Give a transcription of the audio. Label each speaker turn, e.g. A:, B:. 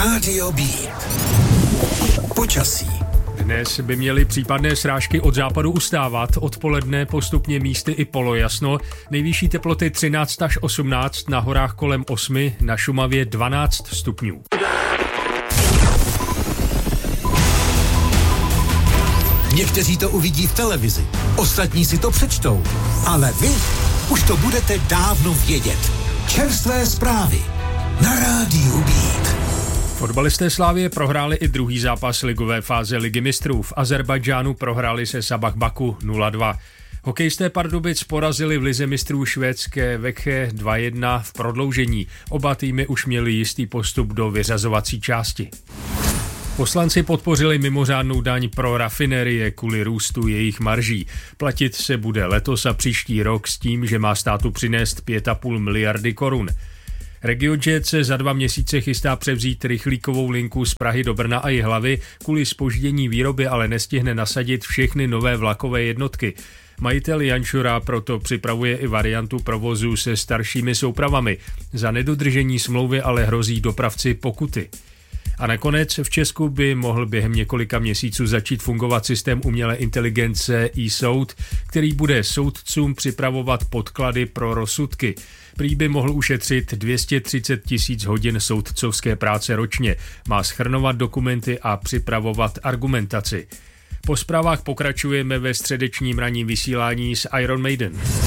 A: Rádio B. Počasí.
B: Dnes by měly případné srážky od západu ustávat, odpoledne postupně místy i polojasno, nejvyšší teploty 13 až 18, na horách kolem 8, na Šumavě 12 stupňů.
A: Někteří to uvidí v televizi, ostatní si to přečtou, ale vy už to budete dávno vědět. Čerstvé zprávy na Rádiu Beat.
B: Fotbalisté Slavie prohráli i druhý zápas ligové fáze Ligy mistrů. V Azerbajdžánu prohráli se Sabah Baku 0-2. Hokejisté Pardubic porazili v Lize mistrů švédské Växjö 2-1 v prodloužení. Oba týmy už měli jistý postup do vyřazovací části. Poslanci podpořili mimořádnou daň pro rafinerie kvůli růstu jejich marží. Platit se bude letos a příští rok s tím, že má státu přinést 5,5 miliardy korun. RegioJet se za 2 měsíce chystá převzít rychlíkovou linku z Prahy do Brna a Jihlavy, kvůli zpoždění výroby ale nestihne nasadit všechny nové vlakové jednotky. Majitel Jančura proto připravuje i variantu provozu se staršími soupravami. Za nedodržení smlouvy ale hrozí dopravci pokuty. A nakonec v Česku by mohl během několika měsíců začít fungovat systém umělé inteligence e-soud, který bude soudcům připravovat podklady pro rozsudky. Prý by mohl ušetřit 230 000 hodin soudcovské práce ročně. Má shrnovat dokumenty a připravovat argumentaci. Po zprávách pokračujeme ve středečním ranním vysílání s Iron Maiden.